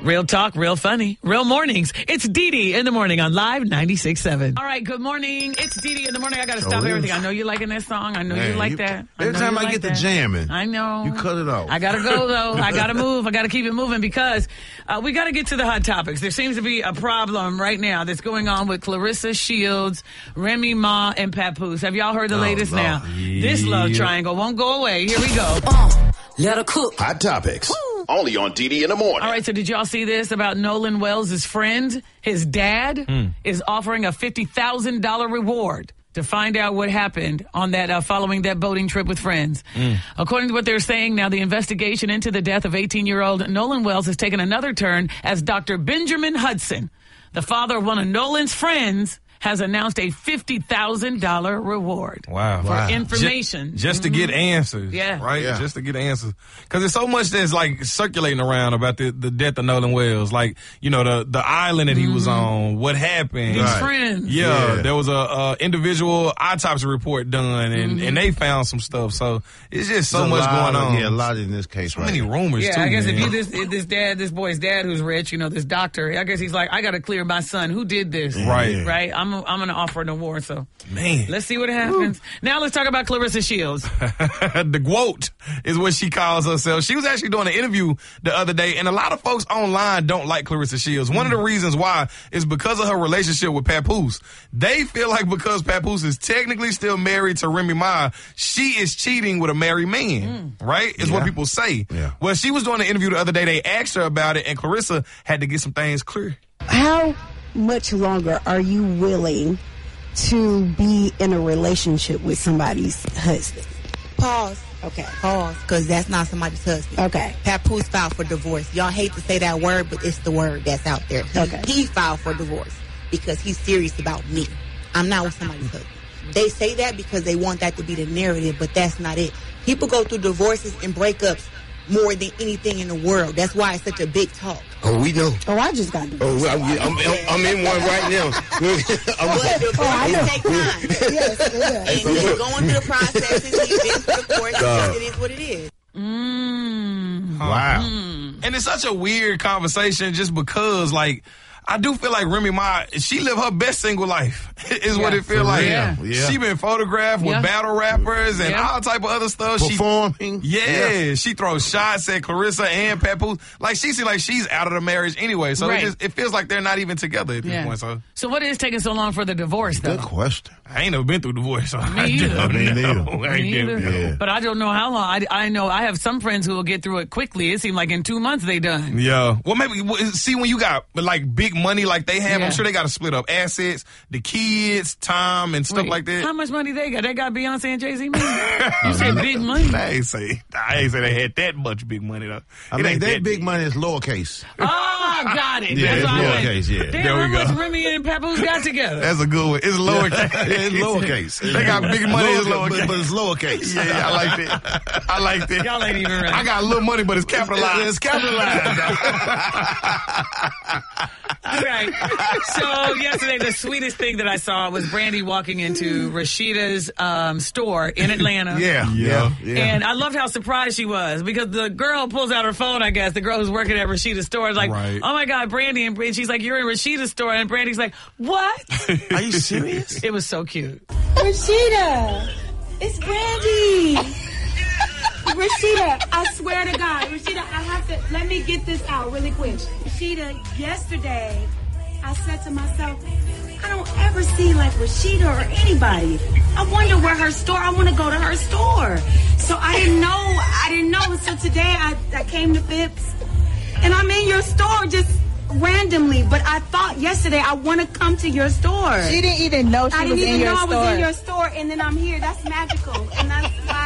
Real talk, real funny, real mornings. It's Dee Dee in the morning on Live 96.7. All right, good morning. It's Dee Dee in the morning. I got to stop everything. I know you're liking that song. I know you like that. Every time I get to jamming, I know. You cut it off. I got to go, though. I got to move. I got to keep it moving because we got to get to the hot topics. There seems to be a problem right now that's going on with Claressa Shields, Remy Ma, and Papoose. Have y'all heard the latest now? This love triangle won't go away. Here we go. Let her cook. Hot topics. Only on Dee Dee in the morning. All right, so did y'all see this about Nolan Wells' friend? His dad is offering a $50,000 reward to find out what happened on that following that boating trip with friends. According to what they're saying now, the investigation into the death of 18-year-old Nolan Wells has taken another turn as Dr. Benjamin Hudson, the father of one of Nolan's friends, has announced a $50,000 reward for information. Just to get answers. Yeah. Right? Yeah. Just to get answers. Because there's so much that's like circulating around about the death of Nolan Wells. Like, you know, the island that he was on, what happened. His friends. Yeah, there was a individual autopsy report done, and they found some stuff. So it's just so much going on. Yeah, a lot in this case. So many rumors, too. Yeah, I guess man. if you this boy's dad who's rich, you know, this doctor, I guess he's like, I got to clear my son. Who did this? Right. Right? I'm going to offer an award. So Man. let's see what happens. Now let's talk about Claressa Shields. The GWOAT is what she calls herself. She was actually doing an interview the other day, and a lot of folks online don't like Claressa Shields. One of the reasons why is because of her relationship with Papoose. They feel like because Papoose is technically still married to Remy Ma, she is cheating with a married man, right? Is what people say. Yeah. Well, she was doing an interview the other day. They asked her about it, and Claressa had to get some things clear. How much longer are you willing to be in a relationship with somebody's husband? Pause. Okay. Pause. Because that's not somebody's husband. Okay. Papoose filed for divorce. Y'all hate to say that word, but it's the word that's out there. Okay. He filed for divorce because he's serious about me. I'm not with somebody's husband. They say that because they want that to be the narrative, but that's not it. People go through divorces and breakups more than anything in the world. That's why it's such a big talk. Oh, we know. Oh, I just got divorced. I'm in one right now. But divorce take time. Yes, it does. And he's going through the processes. He's been through the courts. It is what it is. Wow. And it's such a weird conversation just because, like, I do feel like Remy Ma, she lived her best single life, is what it feels like. Yeah. She been photographed with battle rappers and all type of other stuff. Performing. She throws shots at Claressa and Papoose. Like, she seems like she's out of the marriage anyway. So it feels like they're not even together at this point. So what is taking so long for the divorce, though? Good question. I ain't never been through divorce. So Me either. Me neither. Me either. Yeah. But I don't know how long. I know I have some friends who will get through it quickly. It seemed like in 2 months they done. Yeah. Well, maybe, see, when you got, like, big money like they have, Yeah. I'm sure they got to split up assets, the kids, time, and stuff like that. How much money they got? They got Beyonce and Jay-Z money? You said big money. I ain't say they had that much big money, though. I mean, that big money is lowercase. Oh, got it. Yeah, That's it's why I went. lowercase, yeah. Damn, There we how go. much Remy and Papoose got together? That's a good one. It's lowercase. It's lowercase. They got big money, it's lowercase. But it's lowercase. Yeah, I like that. I like that. Y'all ain't even right. I got a little money, but it's capitalized. It's capitalized. All right. So yesterday, the sweetest thing that I saw was Brandy walking into Rashida's store in Atlanta. Yeah. And I loved how surprised she was because the girl pulls out her phone, I guess. The girl who's working at Rashida's store is like, Right. oh my God, Brandy. And she's like, you're in Rashida's store. And Brandy's like, what? Are you serious? It was so cute. Rashida, it's Brandy. Rashida, I swear to God, Rashida, I have to, let me get this out really quick. Rashida, yesterday, I said to myself, I don't ever see like Rashida or anybody. I wonder where her store, I want to go to her store. So I didn't know. So today I came to Phipps and I'm in your store just randomly, but I thought yesterday I want to come to your store. She didn't even know she was in your store. I didn't even know I was in your store, and then I'm here. That's magical. And